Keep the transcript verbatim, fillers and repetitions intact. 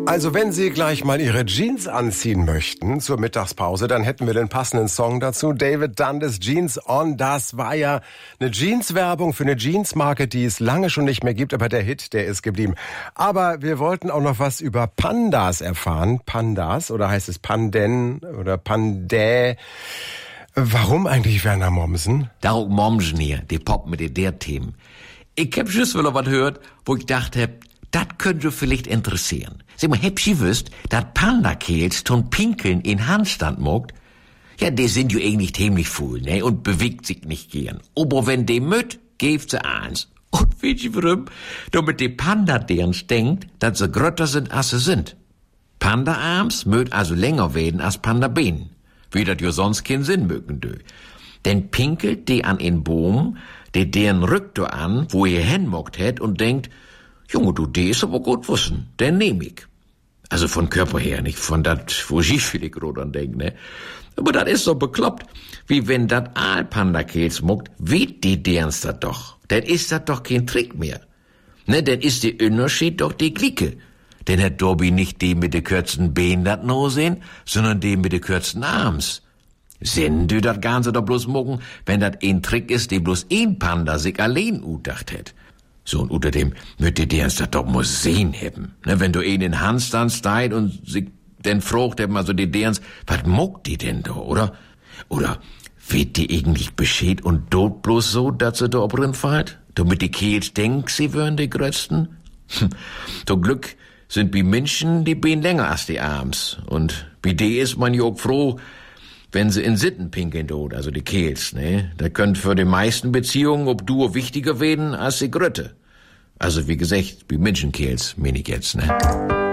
Also wenn Sie gleich mal Ihre Jeans anziehen möchten zur Mittagspause, dann hätten wir den passenden Song dazu. David Dundas, Jeans On. Das war ja eine Jeans-Werbung für eine Jeans-Marke, die es lange schon nicht mehr gibt, aber der Hit, der ist geblieben. Aber wir wollten auch noch was über Pandas erfahren. Pandas, oder heißt es Panden oder Pandä? Warum eigentlich Werner Mommsen? Darum Mommsen hier, die Pop mit den der Themen. Ich hab schon mal was gehört, wo ich dachte, das könnte vielleicht interessieren. Sag mal, habt ihr gewusst, dass Pandakels ton Pinkeln in Handstand mogt? Ja, die sind jo eigentlich ziemlich faul, ne, und bewegt sich nicht gern. Aber wenn die müt, geeft sie eins. Und wisst ihr warum? Damit die Panda deren denkt, dass sie grötter sind, als sie sind. Panda-Arms mögt also länger werden als Panda-Beinen. Wie das jo sonst keinen Sinn mögen dö. Denn pinkelt die an en Boom, die deren rückt do an, wo ihr hinmockt hätt und denkt, Junge, du, die ist aber gut wissen, den nehm ich. Also von Körper her, nicht von dat, wo ich vielleicht grad an denk, ne? Aber dat is so bekloppt, wie wenn dat Aalpandakels muckt, weht die derens dat doch. Dann is dat doch kein Trick mehr. Ne, dann is die Unterschied doch die Glicke. Denn hat Dobby nicht die mit de kürzen Beinen dat no sehen, sondern die mit de kürzen Arms. Sinn du dat Ganze doch bloß mucken, wenn dat ein Trick is, die bloß ein Panda sich allein udacht hätt. So, und unter dem müsst ihr derens dat doch muss sehen haben. Ne, wenn du ihn in Handstand steit und sich denn frucht haben, also die derens, was muckt die denn da, oder? Oder wird die eigentlich bescheid und dort bloß so, dass sie da obrin fällt? Damit die Kehls denkt, sie wären die Größten? Hm. Zum Glück sind wie Menschen die Beine länger als die Arms. Und wie die ist man ja auch froh, wenn sie in Sitten pinkeln dort, also die Kehls, ne? Da könnt für die meisten Beziehungen ob du wichtiger werden als die Grötte. Also wie gesagt, wie Menschenkehls, meine ich jetzt, ne?